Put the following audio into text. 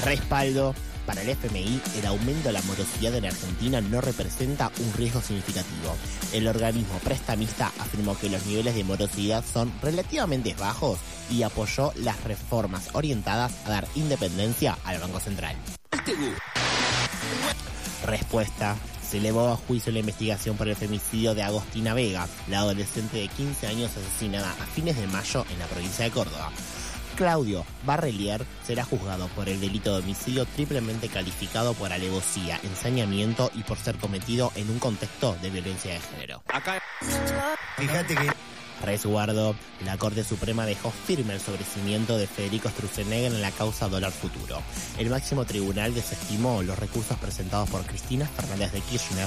Respaldo. Para el FMI, el aumento de la morosidad en Argentina no representa un riesgo significativo. El organismo prestamista afirmó que los niveles de morosidad son relativamente bajos y apoyó las reformas orientadas a dar independencia al Banco Central. Respuesta. Se elevó a juicio la investigación por el femicidio de Agostina Vega, la adolescente de 15 años asesinada a fines de mayo en la provincia de Córdoba. Claudio Barrelier será juzgado por el delito de homicidio triplemente calificado por alevosía, ensañamiento y por ser cometido en un contexto de violencia de género. Acá, fíjate que... Resguardo. La Corte Suprema dejó firme el sobreseimiento de Federico Sturzenegger en la causa Dólar Futuro. El máximo tribunal desestimó los recursos presentados por Cristina Fernández de Kirchner